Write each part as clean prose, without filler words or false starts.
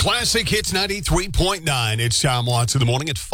Classic Hits 93.9. It's Tom Watts in the morning at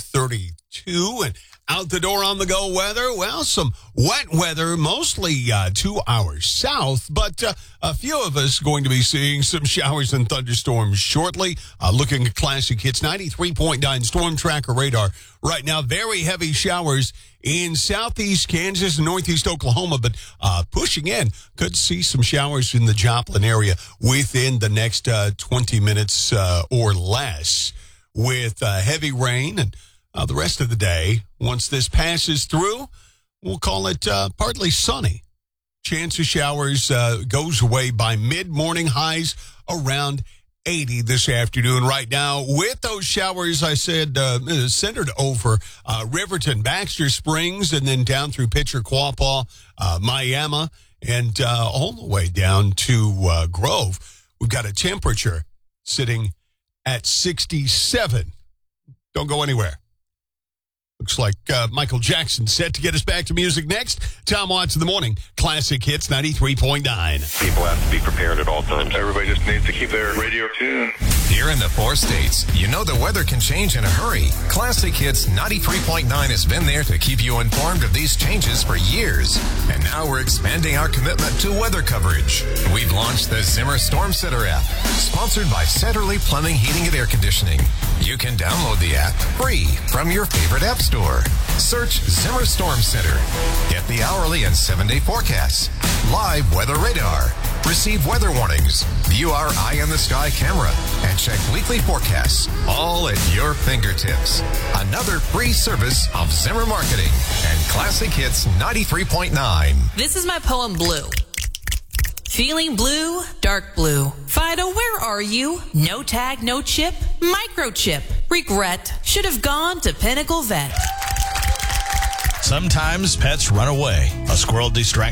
5:32. And out the door on the go weather, well, some wet weather, mostly 2 hours south, but a few of us going to be seeing some showers and thunderstorms shortly. Looking at Classic Hits 93.9 Storm Tracker radar right now. Very heavy showers in southeast Kansas and northeast Oklahoma, but pushing in. Could see some showers in the Joplin area within the next 20 minutes or less, with heavy rain and the rest of the day. Once this passes through, we'll call it partly sunny. Chance of showers goes away by mid-morning, highs around 80 this afternoon. Right now, with those showers, I said, centered over Riverton, Baxter Springs, and then down through Pitcher, Quapaw, Miami, and all the way down to Grove. We've got a temperature sitting at 67. Don't go anywhere. Looks like Michael Jackson set to get us back to music next. Tom Watts in the morning. Classic Hits 93.9. People have to be prepared at all times. Everybody just needs to keep their radio tuned. Here in the 4 states, you know the weather can change in a hurry. Classic Hits 93.9 has been there to keep you informed of these changes for years. And now we're expanding our commitment to weather coverage. We've launched the Zimmer Storm Center app, sponsored by Centerly Plumbing, Heating, and Air Conditioning. You can download the app free from your favorite app store. Search Zimmer Storm Center. Get the hourly and 7-day forecasts, live weather radar, receive weather warnings, view our eye in the sky camera, and check weekly forecasts, all at your fingertips. Another free service of Zimmer Marketing and Classic Hits 93.9. This is my poem, Blue. Feeling blue, dark blue. Fido, where are you? No tag, no chip, microchip. Regret, should have gone to Pinnacle Vet. Sometimes pets run away. A squirrel distracts